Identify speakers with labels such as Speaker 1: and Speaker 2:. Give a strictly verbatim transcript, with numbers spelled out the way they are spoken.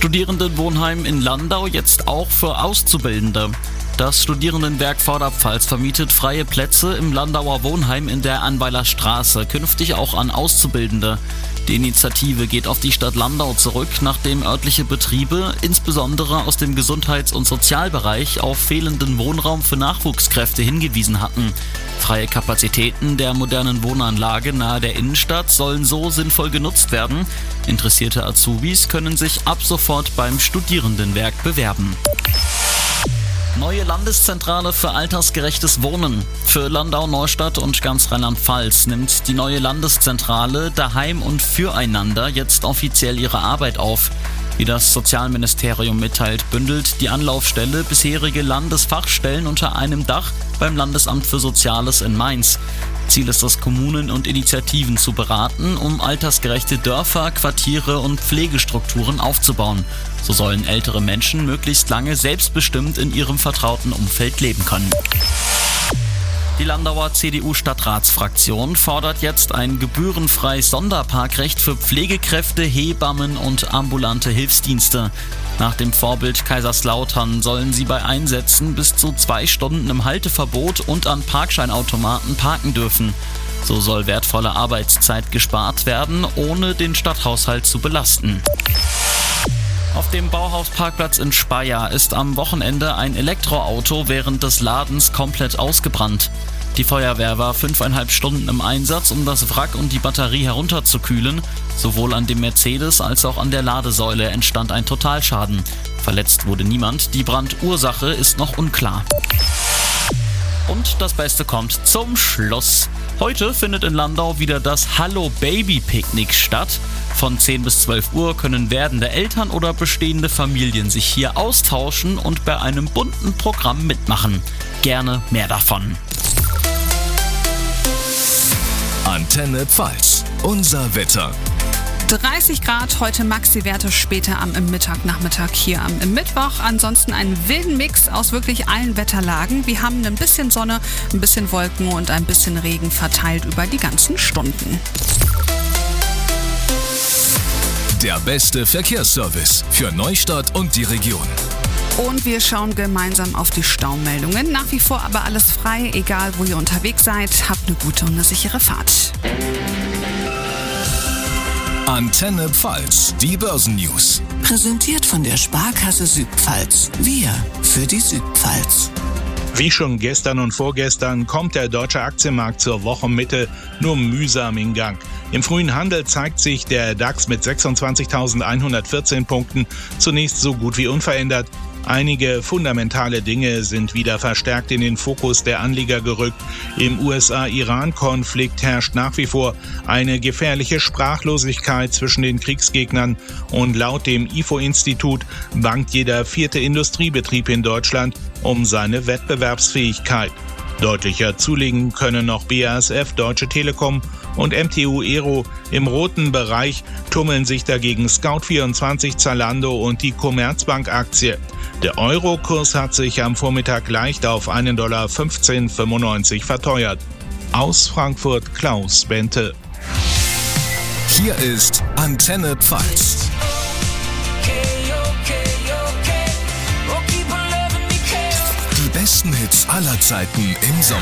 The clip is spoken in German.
Speaker 1: Studierendenwohnheim in Landau jetzt auch für Auszubildende. Das Studierendenwerk Vorderpfalz vermietet freie Plätze im Landauer Wohnheim in der Annweiler Straße, künftig auch an Auszubildende. Die Initiative geht auf die Stadt Landau zurück, nachdem örtliche Betriebe, insbesondere aus dem Gesundheits- und Sozialbereich, auf fehlenden Wohnraum für Nachwuchskräfte hingewiesen hatten. Freie Kapazitäten der modernen Wohnanlage nahe der Innenstadt sollen so sinnvoll genutzt werden. Interessierte Azubis können sich ab sofort beim Studierendenwerk bewerben. Neue Landeszentrale für altersgerechtes Wohnen. Für Landau-Neustadt und ganz Rheinland-Pfalz nimmt die neue Landeszentrale Daheim und Füreinander jetzt offiziell ihre Arbeit auf. Wie das Sozialministerium mitteilt, bündelt die Anlaufstelle bisherige Landesfachstellen unter einem Dach beim Landesamt für Soziales in Mainz. Ziel ist es, Kommunen und Initiativen zu beraten, um altersgerechte Dörfer, Quartiere und Pflegestrukturen aufzubauen. So sollen ältere Menschen möglichst lange selbstbestimmt in ihrem vertrauten Umfeld leben können. Die Landauer C D U-Stadtratsfraktion fordert jetzt ein gebührenfreies Sonderparkrecht für Pflegekräfte, Hebammen und ambulante Hilfsdienste. Nach dem Vorbild Kaiserslautern sollen sie bei Einsätzen bis zu zwei Stunden im Halteverbot und an Parkscheinautomaten parken dürfen. So soll wertvolle Arbeitszeit gespart werden, ohne den Stadthaushalt zu belasten. Auf dem Bauhausparkplatz in Speyer ist am Wochenende ein Elektroauto während des Ladens komplett ausgebrannt. Die Feuerwehr war fünfeinhalb Stunden im Einsatz, um das Wrack und die Batterie herunterzukühlen. Sowohl an dem Mercedes als auch an der Ladesäule entstand ein Totalschaden. Verletzt wurde niemand, die Brandursache ist noch unklar. Und das Beste kommt zum Schluss. Heute findet in Landau wieder das Hallo Baby Picknick statt. Von zehn bis zwölf Uhr können werdende Eltern oder bestehende Familien sich hier austauschen und bei einem bunten Programm mitmachen. Gerne mehr davon.
Speaker 2: Antenne Pfalz, unser Wetter.
Speaker 3: dreißig Grad, heute Maxi-Werte, später am Mittag, Nachmittag hier am im Mittwoch. Ansonsten einen wilden Mix aus wirklich allen Wetterlagen. Wir haben ein bisschen Sonne, ein bisschen Wolken und ein bisschen Regen verteilt über die ganzen Stunden.
Speaker 2: Der beste Verkehrsservice für Neustadt und die Region.
Speaker 3: Und wir schauen gemeinsam auf die Staumeldungen. Nach wie vor aber alles frei, egal wo ihr unterwegs seid. Habt eine gute und eine sichere Fahrt.
Speaker 2: Antenne Pfalz, die Börsennews.
Speaker 4: Präsentiert von der Sparkasse Südpfalz. Wir für die Südpfalz.
Speaker 5: Wie schon gestern und vorgestern kommt der deutsche Aktienmarkt zur Wochenmitte nur mühsam in Gang. Im frühen Handel zeigt sich der DAX mit sechsundzwanzigtausendeinhundertvierzehn Punkten zunächst so gut wie unverändert. Einige fundamentale Dinge sind wieder verstärkt in den Fokus der Anleger gerückt. Im U S A-Iran-Konflikt herrscht nach wie vor eine gefährliche Sprachlosigkeit zwischen den Kriegsgegnern und laut dem I F O-Institut bangt jeder vierte Industriebetrieb in Deutschland um seine Wettbewerbsfähigkeit. Deutlicher zulegen können noch B A S F, Deutsche Telekom und M T U Aero. Im roten Bereich tummeln sich dagegen Scout vierundzwanzig, Zalando und die Commerzbank-Aktie. Der Euro-Kurs hat sich am Vormittag leicht auf einen Dollar fünfzehn Komma fünfundneunzig verteuert. Aus Frankfurt Klaus Bente.
Speaker 2: Hier ist Antenne Pfalz. Die besten Hits aller Zeiten im Sommer.